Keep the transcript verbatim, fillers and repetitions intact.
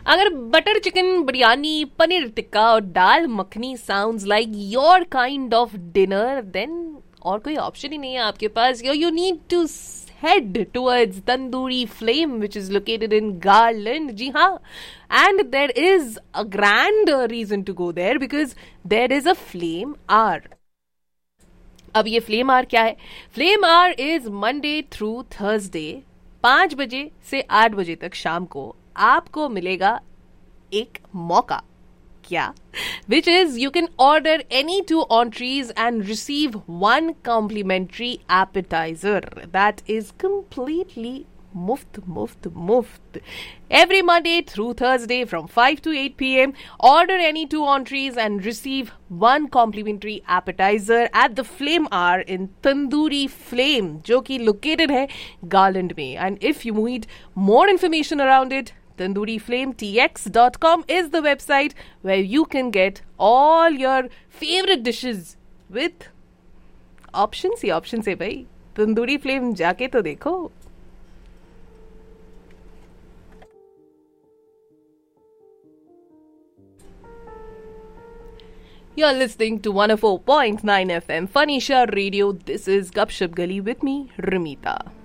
अगर butter chicken, biryani, paneer tikka और दाल makhani sounds like your kind of dinner, then और कोई ऑप्शन ही नहीं है आपके पास. You you need to head towards Tandoori Flame, which is located in Garland. जी हाँ, and there is a grand reason to go there because there is a flame hour. अब ये flame our क्या है? Flame our is Monday through Thursday पांच बजे से आठ बजे तक शाम को आपको मिलेगा एक मौका. क्या? Which is you can order any two entrees and receive one complimentary appetizer. That is completely muft, muft, muft. Every Monday through Thursday from five to eight p.m. order any two entrees and receive one complimentary appetizer at the Flame Hour in Tandoori Flame, जो कि located है Garland में. And if you need more information around it, tandoori flame t x dot com is the website where you can get all your favorite dishes with options. He options है भाई. Tandoori Flame जाके तो देखो. You're listening to one oh four point nine F M Fanisha Radio. This is Gupshup Gali with me, Ramita.